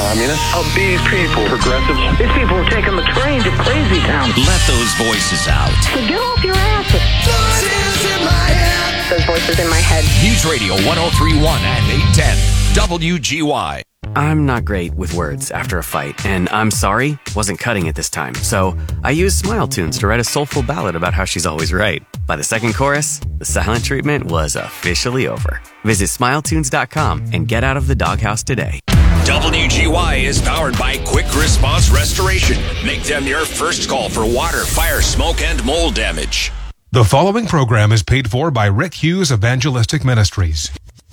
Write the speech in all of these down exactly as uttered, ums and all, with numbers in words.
communists, of these people, progressives. These people are taking the train to Crazy Town. Let those voices out. So get off your asses. Those voices in my head. News Radio one oh three point one and eight ten W G Y. I'm not great with words after a fight, and I'm sorry wasn't cutting it this time. So I used Smile Tunes to write a soulful ballad about how she's always right. By the second chorus, the silent treatment was officially over. Visit smile tunes dot com and get out of the doghouse today. W G Y is powered by Quick Response Restoration. Make them your first call for water, fire, smoke, and mold damage. The following program is paid for by Rick Hughes Evangelistic Ministries.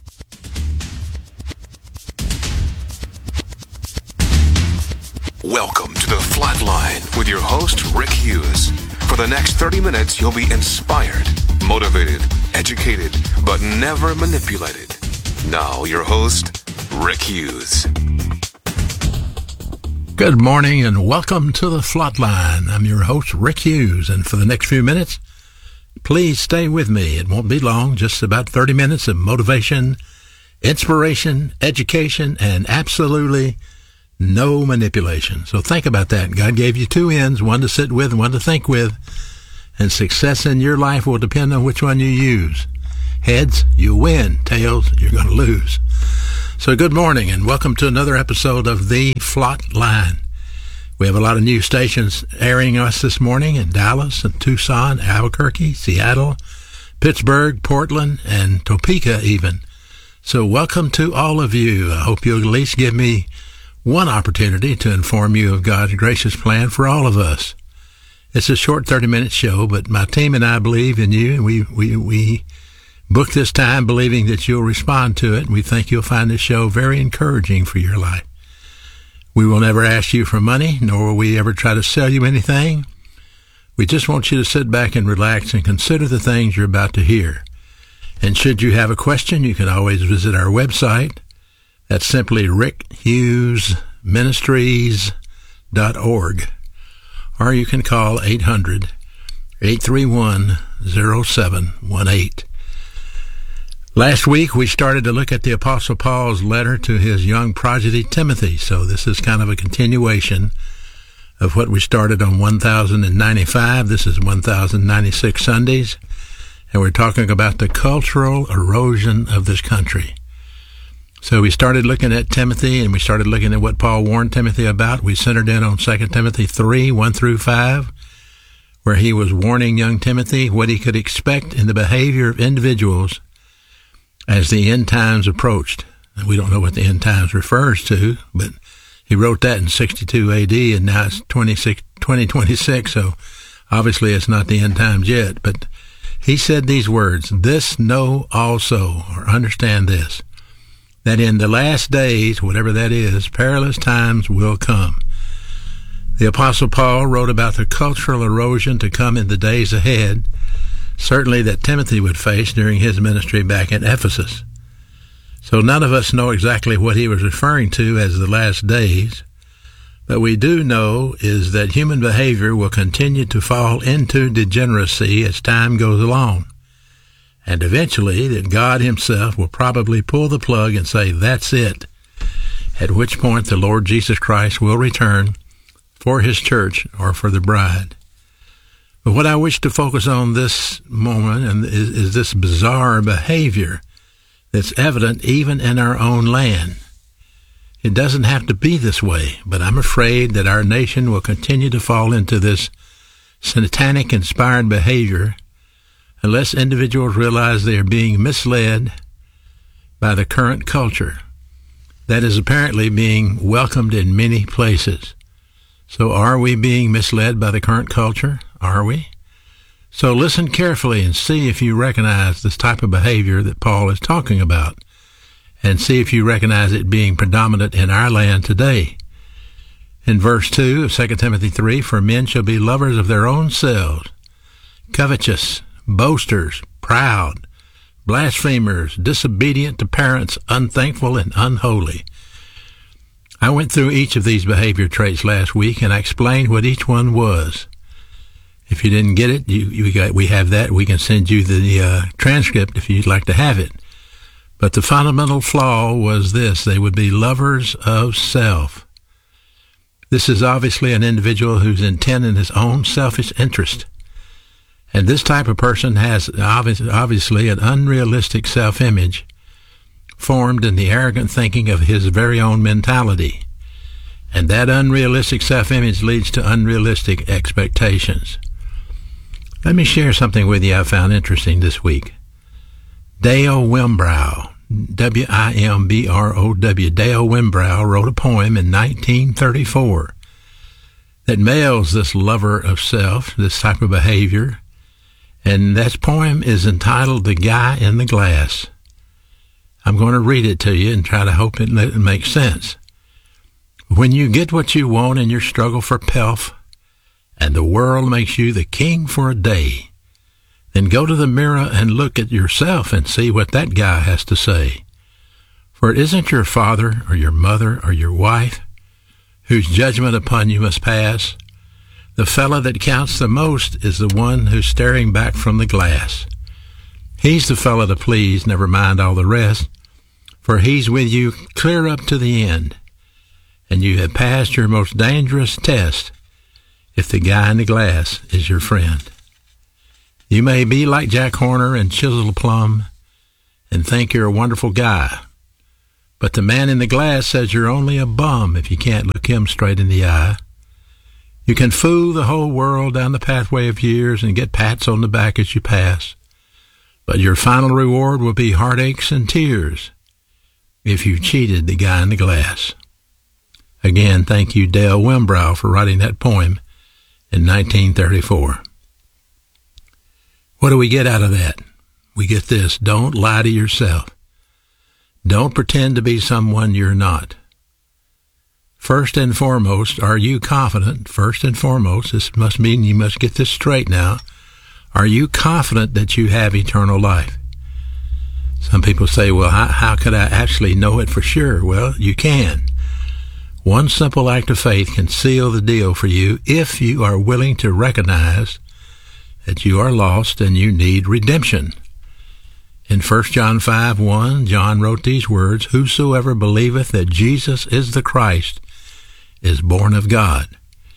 Welcome to the Flatline with your host, Rick Hughes. For the next thirty minutes, you'll be inspired, motivated, educated, but never manipulated. Now, your host, Rick Hughes. Good morning and welcome to the Flatline. I'm your host, Rick Hughes, and for the next few minutes, please stay with me. It won't be long, just about thirty minutes of motivation, inspiration, education, and absolutely no manipulation. So think about that. God gave you two ends, one to sit with and one to think with, and success in your life will depend on which one you use. Heads, you win. Tails, you're going to lose. So good morning and welcome to another episode of The Flatline. We have a lot of new stations airing us this morning in Dallas and Tucson, Albuquerque, Seattle, Pittsburgh, Portland, and Topeka even. So welcome to all of you. I hope you'll at least give me one opportunity to inform you of God's gracious plan for all of us. It's a short thirty-minute show, but my team and I believe in you, and we, we, we booked this time believing that you'll respond to it, and we think you'll find this show very encouraging for your life. We will never ask you for money, nor will we ever try to sell you anything. We just want you to sit back and relax and consider the things you're about to hear. And should you have a question, you can always visit our website. That's simply rick hughes ministries dot org. Or you can call eight hundred, eight three one, oh seven one eight. Last week, we started to look at the Apostle Paul's letter to his young prodigy Timothy. So this is kind of a continuation of what we started on one thousand ninety-five. This is one thousand ninety-six Sundays. And we're talking about the cultural erosion of this country. So we started looking at Timothy, and we started looking at what Paul warned Timothy about. We centered in on Second Timothy three, one through five, where he was warning young Timothy what he could expect in the behavior of individuals as the end times approached. And we don't know what the end times refers to, but he wrote that in sixty-two A D, and now it's twenty twenty-six, so obviously it's not the end times yet. But he said these words, "This know also," or understand this, that in the last days, whatever that is, perilous times will come. The Apostle Paul wrote about the cultural erosion to come in the days ahead, certainly that Timothy would face during his ministry back in Ephesus. So none of us know exactly what he was referring to as the last days, but we do know is that human behavior will continue to fall into degeneracy as time goes along. And eventually that God himself will probably pull the plug and say, that's it, at which point the Lord Jesus Christ will return for his church or for the bride. But what I wish to focus on this moment and is, is this bizarre behavior that's evident even in our own land. It doesn't have to be this way, but I'm afraid that our nation will continue to fall into this satanic-inspired behavior unless individuals realize they are being misled by the current culture that is apparently being welcomed in many places. So are we being misled by the current culture? Are we? So listen carefully and see if you recognize this type of behavior that Paul is talking about, and see if you recognize it being predominant in our land today. In verse two of Second Timothy three, "For men shall be lovers of their own selves, covetous, boasters, proud, blasphemers, disobedient to parents, unthankful, and unholy." I went through each of these behavior traits last week, and I explained what each one was. If you didn't get it, you, you got, we have that. We can send you the uh, transcript if you'd like to have it. But the fundamental flaw was this: they would be lovers of self. This is obviously an individual who's intent in his own selfish interest. And this type of person has obviously an unrealistic self-image formed in the arrogant thinking of his very own mentality. And that unrealistic self-image leads to unrealistic expectations. Let me share something with you I found interesting this week. Dale Wimbrow, W I M B R O W, Dale Wimbrow wrote a poem in nineteen thirty-four that males this lover of self, this type of behavior. And that poem is entitled The Guy in the Glass. I'm going to read it to you and try to hope it makes sense. When you get what you want in your struggle for pelf, and the world makes you the king for a day, then go to the mirror and look at yourself and see what that guy has to say. For it isn't your father or your mother or your wife whose judgment upon you must pass. The fellow that counts the most is the one who's staring back from the glass. He's the fellow to please, never mind all the rest, for he's with you clear up to the end, and you have passed your most dangerous test if the guy in the glass is your friend. You may be like Jack Horner and Chisel Plum and think you're a wonderful guy, but the man in the glass says you're only a bum if you can't look him straight in the eye. You can fool the whole world down the pathway of years and get pats on the back as you pass, but your final reward will be heartaches and tears if you cheated the guy in the glass. Again, thank you, Dale Wimbrow, for writing that poem in nineteen thirty-four. What do we get out of that? We get this: don't lie to yourself. Don't pretend to be someone you're not. First and foremost, are you confident? First and foremost, this must mean you must get this straight now. Are you confident that you have eternal life? Some people say, well, how, how could I actually know it for sure? Well, you can. One simple act of faith can seal the deal for you if you are willing to recognize that you are lost and you need redemption. In First John five one, John wrote these words, "Whosoever believeth that Jesus is the Christ is born of God."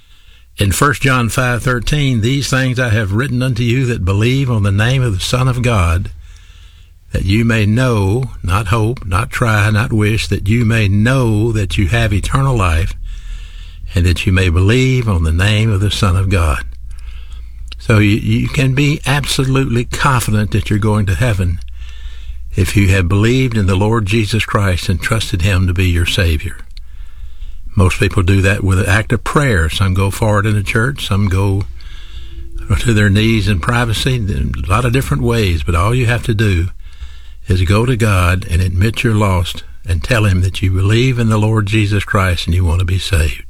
In First John five thirteen, "These things I have written unto you that believe on the name of the Son of God, that you may know," not hope, not try, not wish, "that you may know that you have eternal life, and that you may believe on the name of the Son of God." So you, you can be absolutely confident that you're going to heaven if you have believed in the Lord Jesus Christ and trusted Him to be your Savior. Most people do that with an act of prayer. Some go forward in the church, some go to their knees in privacy, a lot of different ways, but all you have to do is go to God and admit you're lost and tell Him that you believe in the Lord Jesus Christ and you want to be saved.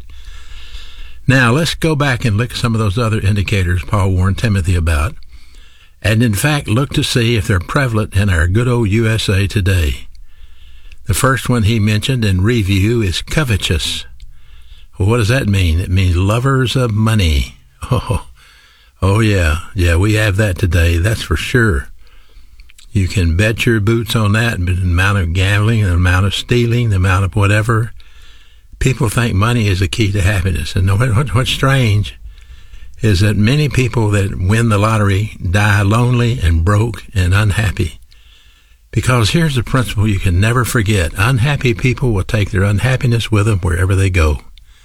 Now, let's go back and look at some of those other indicators Paul warned Timothy about, and in fact look to see if they're prevalent in our good old U S A today. The first one he mentioned in review is covetous. Well, what does that mean? It means lovers of money. Oh, oh yeah, yeah, we have that today, that's for sure. You can bet your boots on that, the amount of gambling, the amount of stealing, the amount of whatever. People think money is the key to happiness. And what, what's strange is that many people that win the lottery die lonely and broke and unhappy. Because here's the principle you can never forget. Unhappy people will take their unhappiness with them wherever they go.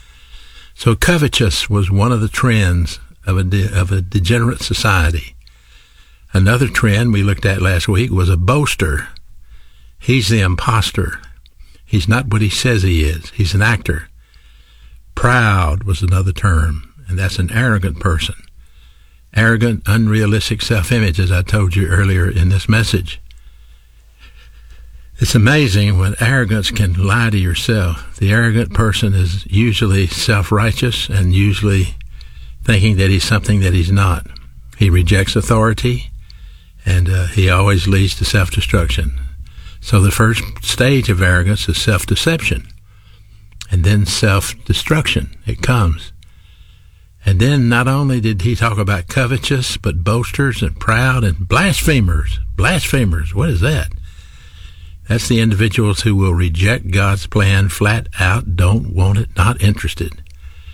So covetous was one of the trends of a, de- of a degenerate society. Another trend we looked at last week was a boaster. He's the imposter. He's not what he says he is. He's an actor. Proud was another term, and that's an arrogant person. Arrogant, unrealistic self-image, as I told you earlier in this message. It's amazing when arrogance can lie to yourself. The arrogant person is usually self-righteous and usually thinking that he's something that he's not. He rejects authority, and uh, he always leads to self-destruction. So the first stage of arrogance is self-deception, and then self-destruction. It comes. And then not only did he talk about covetous, but boasters and proud and blasphemers. Blasphemers, what is that? That's the individuals who will reject God's plan flat out, don't want it, not interested.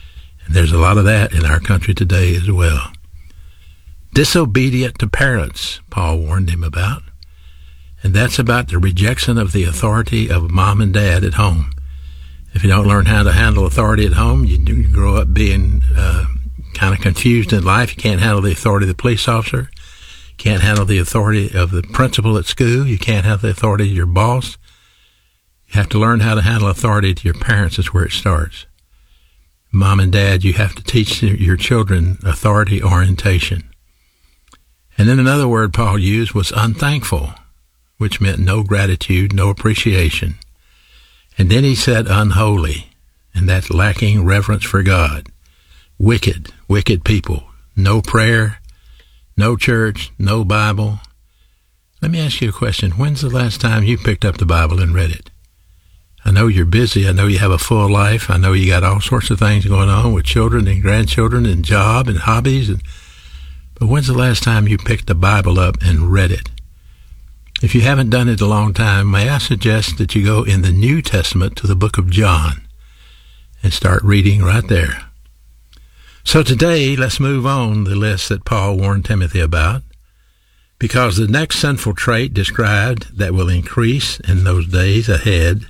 And there's a lot of that in our country today as well. Disobedient to parents, Paul warned him about. And that's about the rejection of the authority of mom and dad at home. If you don't learn how to handle authority at home, you, you grow up being uh, kind of confused in life. You can't handle the authority of the police officer. You can't handle the authority of the principal at school. You can't handle the authority of your boss. You have to learn how to handle authority to your parents. Is where it starts. Mom and dad, you have to teach your children authority orientation. And then another word Paul used was unthankful, which meant no gratitude, no appreciation. And then he said unholy, and that's lacking reverence for God. Wicked, wicked people. No prayer, no church, no Bible. Let me ask you a question. When's the last time you picked up the Bible and read it? I know you're busy. I know you have a full life. I know you got all sorts of things going on with children and grandchildren and job and hobbies. And, but when's the last time you picked the Bible up and read it? If you haven't done it a long time, may I suggest that you go in the New Testament to the book of John and start reading right there. So today, let's move on the list that Paul warned Timothy about, because the next sinful trait described that will increase in those days ahead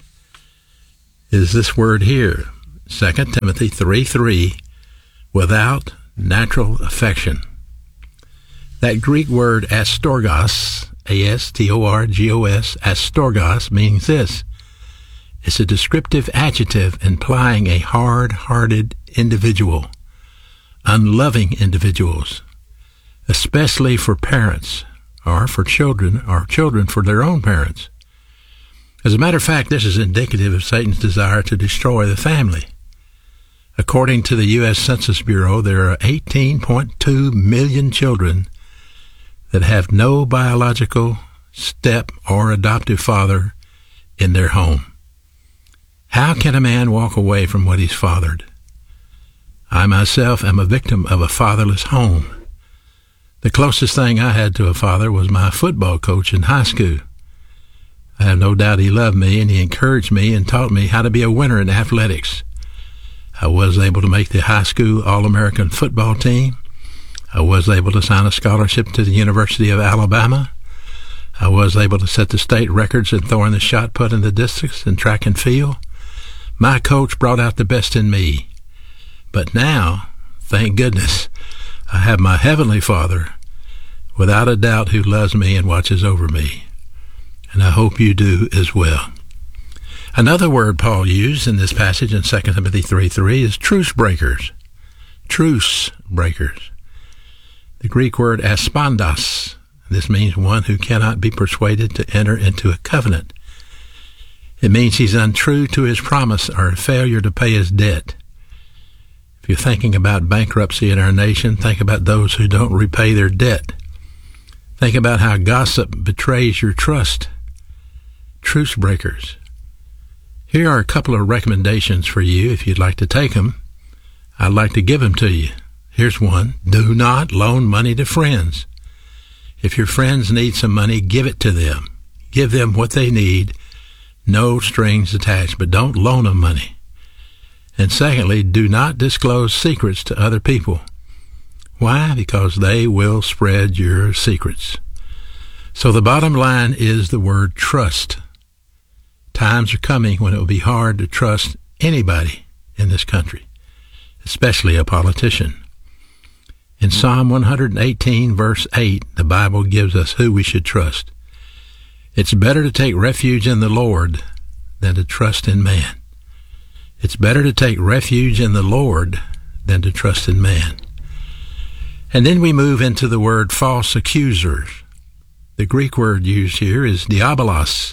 is this word here, Second Timothy three three, without natural affection. That Greek word astorgos, A S T O R G O S, astorgos, means this. It's a descriptive adjective implying a hard-hearted individual, unloving individuals, especially for parents or for children or children for their own parents. As a matter of fact, this is indicative of Satan's desire to destroy the family. According to the U S Census Bureau, there are eighteen point two million children that have no biological step or adoptive father in their home. How can a man walk away from what he's fathered? I myself am a victim of a fatherless home. The closest thing I had to a father was my football coach in high school. I have no doubt he loved me, and he encouraged me and taught me how to be a winner in athletics. I was able to make the high school All-American football team. I was able to sign a scholarship to the University of Alabama. I was able to set the state records in throwing the shot put in the distance in track and field. My coach brought out the best in me. But now, thank goodness, I have my Heavenly Father, without a doubt, who loves me and watches over me. And I hope you do as well. Another word Paul used in this passage in Second Timothy three three is truce breakers. Truce breakers. The Greek word aspondos. This means one who cannot be persuaded to enter into a covenant. It means he's untrue to his promise or a failure to pay his debt. If you're thinking about bankruptcy in our nation, think about those who don't repay their debt. Think about how gossip betrays your trust. Truce breakers. Here are a couple of recommendations for you if you'd like to take them. I'd like to give them to you. Here's one. Do not loan money to friends. If your friends need some money, give it to them. Give them what they need. No strings attached, but don't loan them money. And secondly, do not disclose secrets to other people. Why? Because they will spread your secrets. So the bottom line is the word trust. Times are coming when it will be hard to trust anybody in this country, especially a politician. In Psalm one eighteen, verse eight, the Bible gives us who we should trust. It's better to take refuge in the Lord than to trust in man. It's better to take refuge in the Lord than to trust in man. And then we move into the word false accusers. The Greek word used here is diabolos.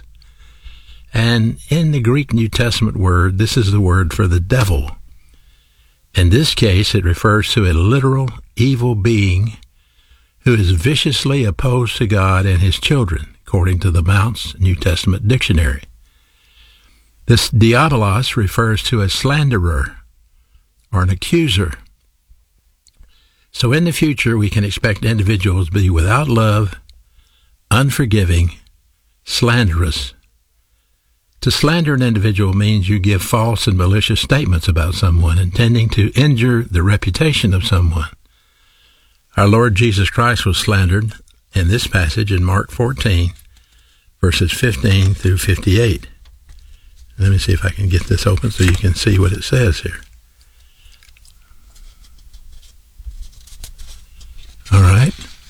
And in the Greek New Testament word, this is the word for the devil. In this case, it refers to a literal evil being who is viciously opposed to God and his children, according to the Mounce New Testament Dictionary. This diabolos refers to a slanderer or an accuser. So in the future, we can expect individuals to be without love, unforgiving, slanderous, To slander an individual means you give false and malicious statements about someone, intending to injure the reputation of someone. Our Lord Jesus Christ was slandered in this passage in Mark fourteen, verses fifteen through fifty-eight. Let me see if I can get this open so you can see what it says here. All right.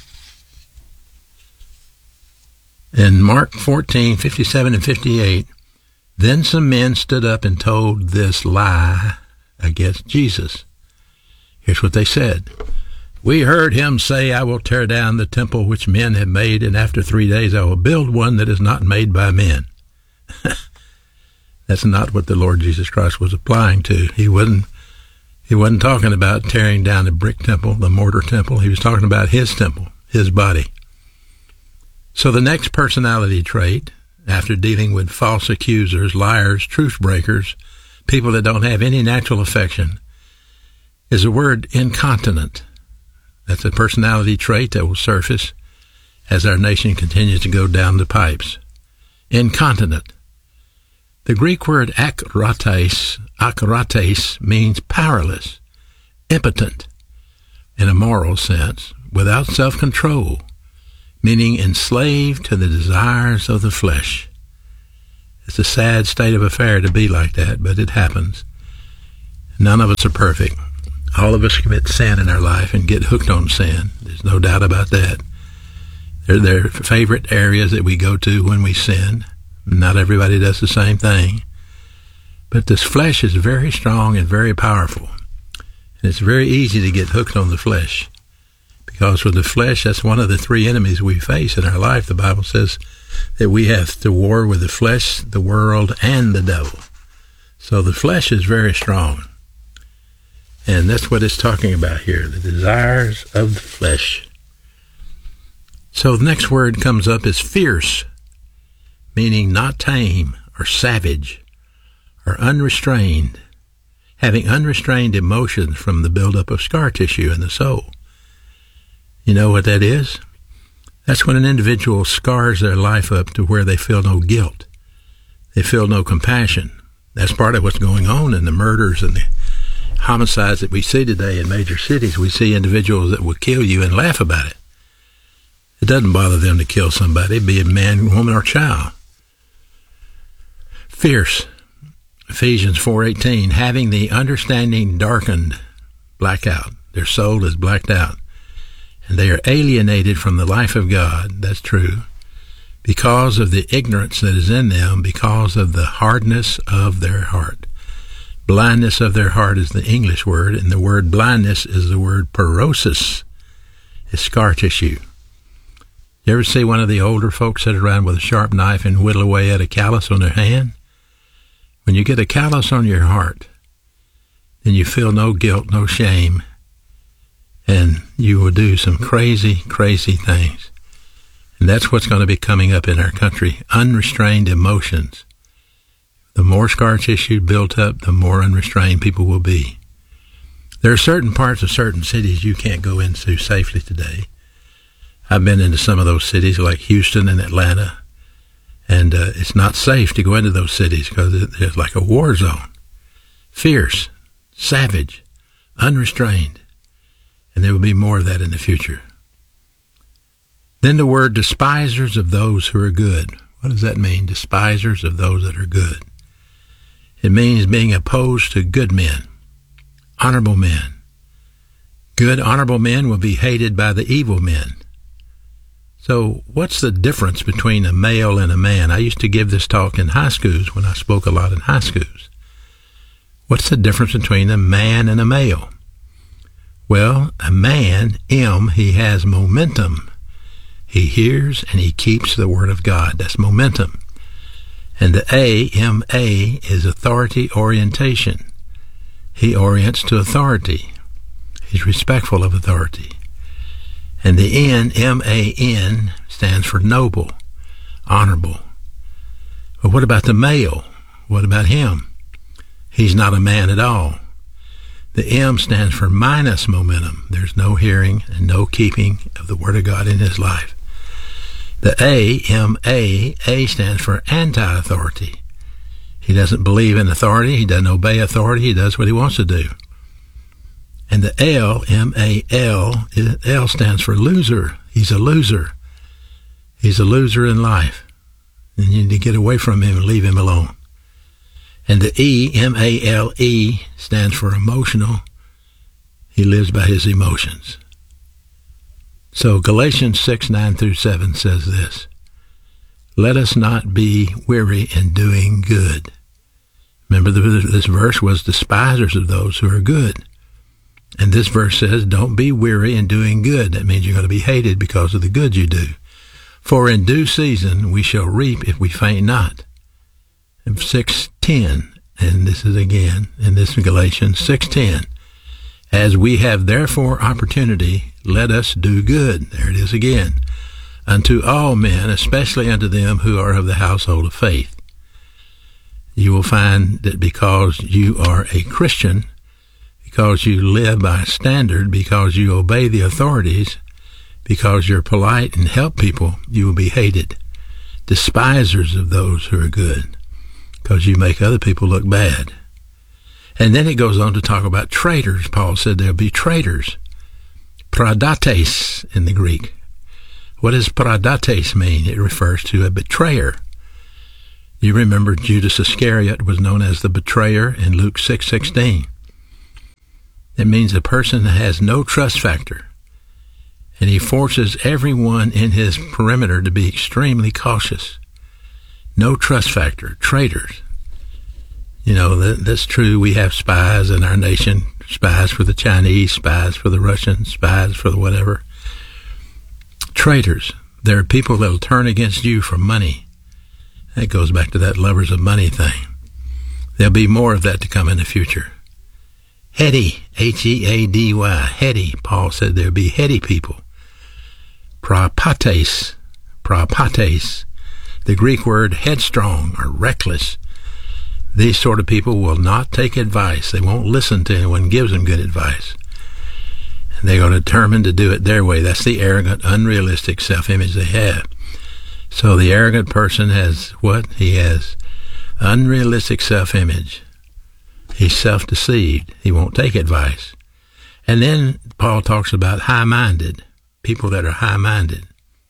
In Mark fourteen, fifty-seven and fifty-eight, then some men stood up and told this lie against Jesus. Here's what they said. We heard him say, I will tear down the temple which men have made, and after three days I will build one that is not made by men. That's not what the Lord Jesus Christ was applying to. He wasn't, he wasn't talking about tearing down the brick temple, the mortar temple. He was talking about his temple, his body. So the next personality trait, after dealing with false accusers, liars, truth breakers, people that don't have any natural affection, is the word incontinent. That's a personality trait that will surface as our nation continues to go down the pipes. Incontinent. The Greek word akrates, akrates means powerless, impotent, in a moral sense, without self-control, meaning enslaved to the desires of the flesh. It's a sad state of affair to be like that, but it happens. None of us are perfect. All of us commit sin in our life and get hooked on sin. There's no doubt about that. They're their favorite areas that we go to when we sin. Not everybody does the same thing. But this flesh is very strong and very powerful. And it's very easy to get hooked on the flesh. Because with the flesh, that's one of the three enemies we face in our life. The Bible says that we have to war with the flesh, the world, and the devil. So the flesh is very strong. And that's what it's talking about here, the desires of the flesh. So the next word comes up is fierce, meaning not tame or savage or unrestrained, having unrestrained emotions from the buildup of scar tissue in the soul. You know what that is? That's when an individual scars their life up to where they feel no guilt. They feel no compassion. That's part of what's going on in the murders and the homicides that we see today in major cities. We see individuals that will kill you and laugh about it. It doesn't bother them to kill somebody, be it man, woman, or child. Fierce. Ephesians four eighteen, having the understanding darkened, blackout. Their soul is blacked out. And they are alienated from the life of God. That's true. Because of the ignorance that is in them, because of the hardness of their heart. Blindness of their heart is the English word, and the word blindness is the word porosis. It's scar tissue. You ever see one of the older folks sit around with a sharp knife and whittle away at a callus on their hand? When you get a callus on your heart, then you feel no guilt, no shame, and you will do some crazy, crazy things. And that's what's going to be coming up in our country, unrestrained emotions. The more scar tissue built up, the more unrestrained people will be. There are certain parts of certain cities you can't go into safely today. I've been into some of those cities like Houston and Atlanta, and uh, it's not safe to go into those cities because it's like a war zone. Fierce, savage, unrestrained, and there will be more of that in the future. Then the word despisers of those who are good. What does that mean, despisers of those that are good? It means being opposed to good men, honorable men. Good, honorable men will be hated by the evil men. So what's the difference between a male and a man? I used to give this talk in high schools when I spoke a lot in high schools. What's the difference between a man and a male? Well, a man, M, he has momentum. He hears and he keeps the word of God. That's momentum. And the A, M A, is authority orientation. He orients to authority. He's respectful of authority. And the N, M A N, stands for noble, honorable. But what about the male? What about him? He's not a man at all. The M stands for minus momentum. There's no hearing and no keeping of the Word of God in his life. The A, M A, A stands for anti-authority. He doesn't believe in authority. He doesn't obey authority. He does what he wants to do. And the L, M A L, L stands for loser. He's a loser. He's a loser in life. And you need to get away from him and leave him alone. And the E, M A L E, stands for emotional. He lives by his emotions. So Galatians six, nine through seven says this: let us not be weary in doing good. Remember, this verse was despisers of those who are good. And this verse says, don't be weary in doing good. That means you're going to be hated because of the good you do. For in due season we shall reap if we faint not. And six ten, and this is again, in this Galatians six ten, as we have therefore opportunity, let us do good. There it is again. Unto all men, especially unto them who are of the household of faith. You will find that because you are a Christian, because you live by standard, because you obey the authorities, because you're polite and help people, you will be hated. Despisers of those who are good, because you make other people look bad. And then it goes on to talk about traitors. Paul said there'll be traitors. Pradates in the Greek. What does pradates mean? It refers to a betrayer. You remember Judas Iscariot was known as the betrayer in Luke six sixteen. It means a person that has no trust factor, and he forces everyone in his perimeter to be extremely cautious. No trust factor, traitors. You know, that, that's true. We have spies in our nation, spies for the Chinese, spies for the Russians, spies for the whatever. Traitors. There are people that will turn against you for money. That goes back to that lovers of money thing. There'll be more of that to come in the future. Heady, H E A D Y, heady. Paul said there'll be heady people. Propates, propates. The Greek word headstrong or reckless. These sort of people will not take advice. They won't listen to anyone who gives them good advice. And they're going to determine to do it their way. That's the arrogant, unrealistic self-image they have. So the arrogant person has what? He has unrealistic self-image. He's self-deceived. He won't take advice. And then Paul talks about high-minded, people that are high-minded.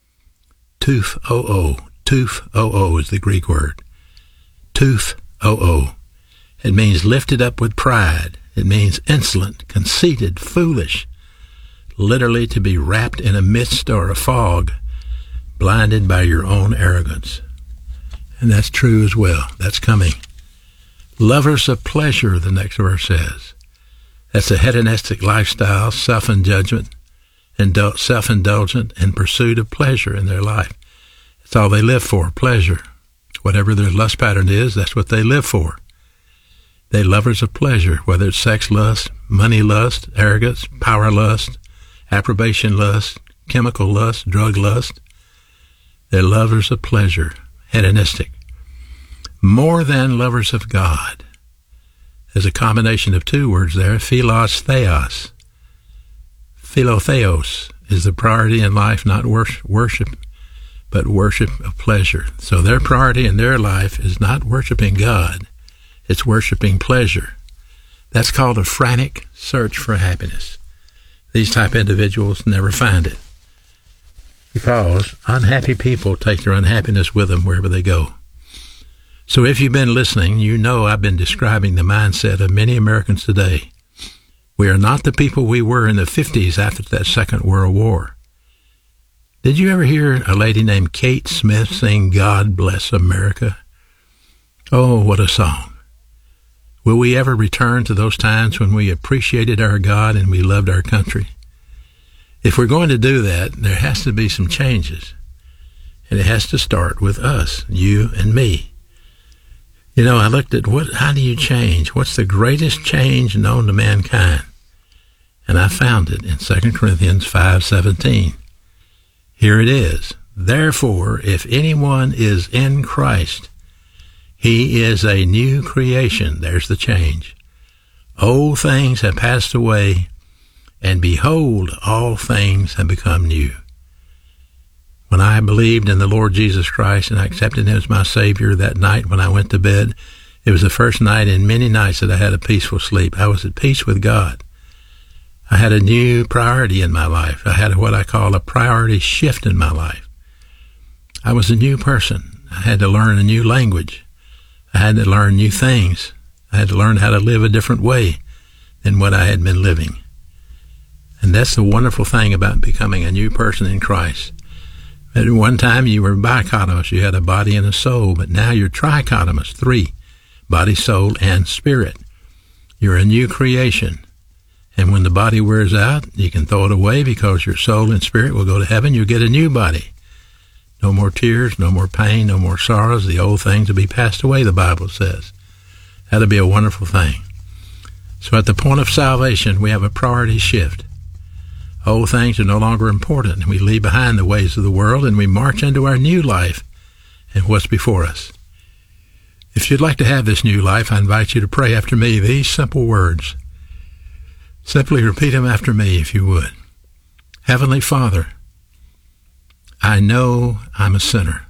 Tuf o-o. Tuf o-o is the Greek word. Tuf o-o. It means lifted up with pride. It means insolent, conceited, foolish. Literally to be wrapped in a mist or a fog, blinded by your own arrogance. And that's true as well. That's coming. Lovers of pleasure, the next verse says. That's a hedonistic lifestyle, self-indulgent, indul- self-indulgent in pursuit of pleasure in their life. That's all they live for, pleasure. Whatever their lust pattern is, that's what they live for. They lovers of pleasure, whether it's sex lust, money lust, arrogance, power lust, approbation lust, chemical lust, drug lust. They're lovers of pleasure, hedonistic. More than lovers of God. There's a combination of two words there, philos, theos. Philotheos is the priority in life, not worship, but worship of pleasure. So their priority in their life is not worshiping God, it's worshiping pleasure. That's called a frantic search for happiness. These type of individuals never find it, because unhappy people take their unhappiness with them wherever they go. So if you've been listening, you know I've been describing the mindset of many Americans today. We are not the people we were in the fifties after that Second World War. Did you ever hear a lady named Kate Smith sing God Bless America? Oh, what a song. Will we ever return to those times when we appreciated our God and we loved our country? If we're going to do that, there has to be some changes. And it has to start with us, you and me. You know, I looked at what, how do you change? What's the greatest change known to mankind? And I found it in Second Corinthians five seventeen. Here it is. Therefore, if anyone is in Christ, he is a new creation. There's the change. Old things have passed away, and behold, all things have become new. When I believed in the Lord Jesus Christ and I accepted him as my Savior that night when I went to bed, It was the first night in many nights that I had a peaceful sleep. I was at peace with God. I had a new priority in my life. I had what I call a priority shift in my life. I was a new person. I had to learn a new language. I had to learn new things. I had to learn how to live a different way than what I had been living. And that's the wonderful thing about becoming a new person in Christ. At one time you were bichotomous. You had a body and a soul, but now you're trichotomous, three. Body, soul, and spirit. You're a new creation. And when the body wears out, you can throw it away because your soul and spirit will go to heaven. You'll get a new body. No more tears, no more pain, no more sorrows. The old things will be passed away, the Bible says. That'll be a wonderful thing. So at the point of salvation, we have a priority shift. Old things are no longer important. We leave behind the ways of the world and we march into our new life and what's before us. If you'd like to have this new life, I invite you to pray after me these simple words. Simply repeat them after me, if you would. Heavenly Father, I know I'm a sinner.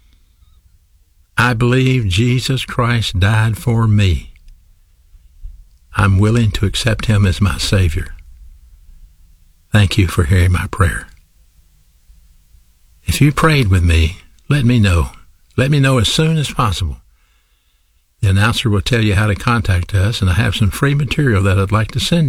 I believe Jesus Christ died for me. I'm willing to accept him as my Savior. Thank you for hearing my prayer. If you prayed with me, let me know. Let me know as soon as possible. The announcer will tell you how to contact us, and I have some free material that I'd like to send